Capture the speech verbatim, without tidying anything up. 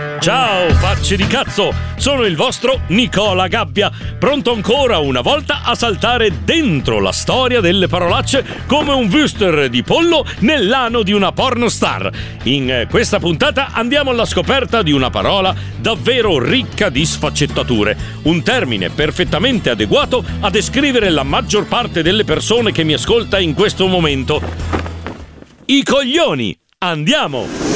Ciao, facce di cazzo! Sono il vostro Nicola Gabbia, pronto ancora una volta a saltare dentro la storia delle parolacce come un wuster di pollo nell'ano di una pornostar. In questa puntata andiamo alla scoperta di una parola davvero ricca di sfaccettature, un termine perfettamente adeguato a descrivere la maggior parte delle persone che mi ascolta in questo momento. I coglioni! Andiamo!